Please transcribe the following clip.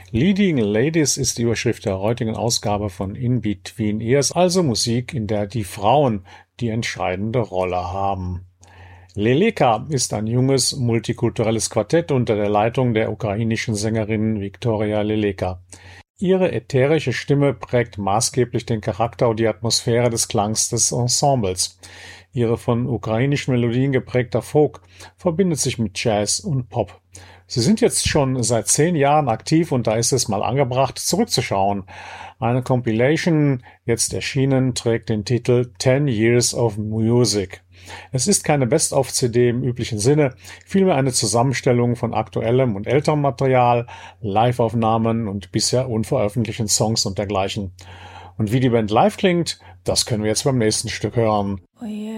Leading Ladies ist die Überschrift der heutigen Ausgabe von In Between Ears, also Musik, in der die Frauen die entscheidende Rolle haben. Leleka ist ein junges, multikulturelles Quartett unter der Leitung der ukrainischen Sängerin Viktoria Leleka. Ihre ätherische Stimme prägt maßgeblich den Charakter und die Atmosphäre des Klangs des Ensembles. Ihre von ukrainischen Melodien geprägter Folk verbindet sich mit Jazz und Pop. Sie sind jetzt schon seit 10 Jahren aktiv und da ist es mal angebracht, zurückzuschauen. Eine Compilation, jetzt erschienen, trägt den Titel 10 Years of Music. Es ist keine Best-of-CD im üblichen Sinne, vielmehr eine Zusammenstellung von aktuellem und älterem Material, Live-Aufnahmen und bisher unveröffentlichten Songs und dergleichen. Und wie die Band live klingt, das können wir jetzt beim nächsten Stück hören.